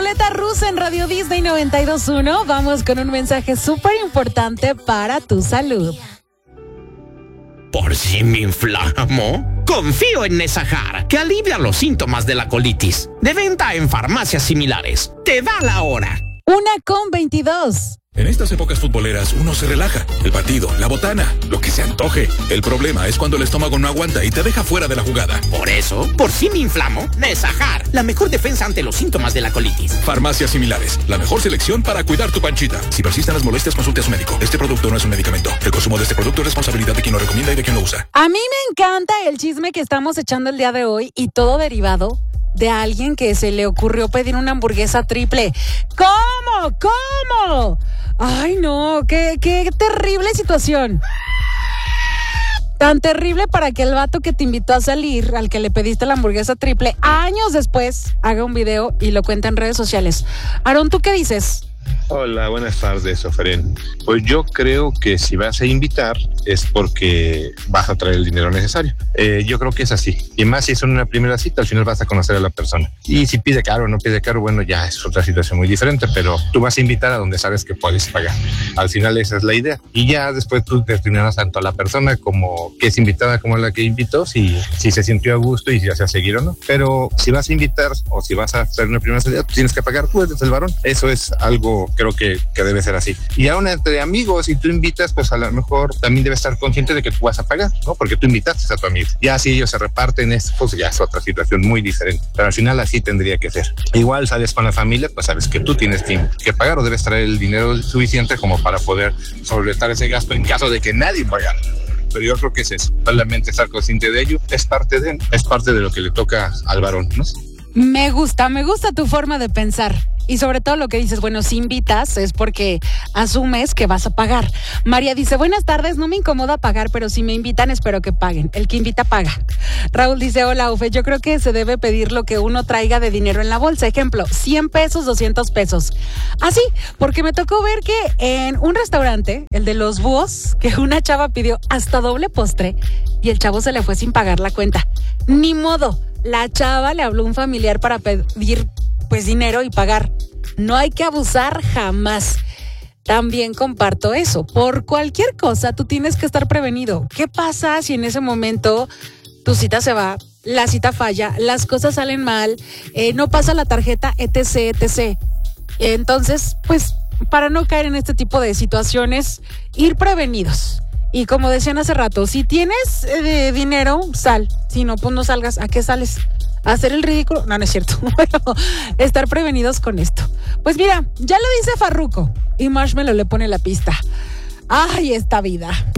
Ruleta rusa en Radio Disney 92.1. Vamos con un mensaje súper importante para tu salud. ¿Por si me inflamo? Confío en Nesajar, que alivia los síntomas de la colitis. De venta en farmacias similares. Te da la hora. 1:22. En estas épocas futboleras uno se relaja. El partido, la botana, lo que se antoje. El problema es cuando el estómago no aguanta y te deja fuera de la jugada. Por eso, por si me inflamo, Nesajar, la mejor defensa ante los síntomas de la colitis. Farmacias similares, la mejor selección para cuidar tu panchita. Si persisten las molestias, consulte a su médico. Este producto no es un medicamento. El consumo de este producto es responsabilidad de quien lo recomienda y de quien lo usa. A mí me encanta el chisme que estamos echando el día de hoy y todo derivado de alguien que se le ocurrió pedir una hamburguesa triple. ¿Cómo? Ay, no, qué terrible situación. Tan terrible para que el vato que te invitó a salir, al que le pediste la hamburguesa triple, años después haga un video y lo cuenta en redes sociales. Aarón, ¿tú qué dices? Hola, buenas tardes, Oferen. Pues yo creo que si vas a invitar es porque vas a traer el dinero necesario. Yo creo que es así. Y más si es una primera cita, al final vas a conocer a la persona. Y si pide caro o no pide caro, bueno, ya es otra situación muy diferente, pero tú vas a invitar a donde sabes que puedes pagar. Al final esa es la idea. Y ya después tú determinarás tanto a la persona como que es invitada como a la que invitó, si se sintió a gusto y si ya se va a seguir o no. Pero si vas a invitar o si vas a hacer una primera salida, pues tienes que pagar tú, eres el varón. Eso es algo, creo que debe ser así. Y aún entre amigos, si tú invitas, pues a lo mejor también debes estar consciente de que tú vas a pagar, ¿no? Porque tú invitaste a tu amigo. Ya si ellos se reparten, pues ya es otra situación muy diferente. Pero al final así tendría que ser. Igual sales con la familia, pues sabes que tú tienes que pagar o debes traer el dinero suficiente como para poder solventar ese gasto en caso de que nadie pagara. Pero yo creo que es eso. Solamente estar consciente de ello es parte de lo que le toca al varón, ¿no? Me gusta tu forma de pensar. Y sobre todo lo que dices, bueno, si invitas es porque asumes que vas a pagar. María dice, buenas tardes, no me incomoda pagar, pero si me invitan espero que paguen. El que invita paga. Raúl dice, hola, Ufe, yo creo que se debe pedir lo que uno traiga de dinero en la bolsa. Ejemplo, 100 pesos, 200 pesos. Así, porque me tocó ver que en un restaurante, el de los búhos, que una chava pidió hasta doble postre y el chavo se le fue sin pagar la cuenta. Ni modo, la chava le habló a un familiar para pedir pues dinero y pagar. No hay que abusar jamás. También comparto eso. Por cualquier cosa tú tienes que estar prevenido. ¿Qué pasa si en ese momento tu cita se va, la cita falla, las cosas salen mal, no pasa la tarjeta, etc. Entonces, pues para no caer en este tipo de situaciones, ir prevenidos. Y como decían hace rato, si tienes dinero, sal. Si no, pues no salgas. ¿A qué sales? ¿Hacer el ridículo? No es cierto. Bueno, estar prevenidos con esto. Pues mira, ya lo dice Farruko y Marshmello le pone la pista. ¡Ay, esta vida!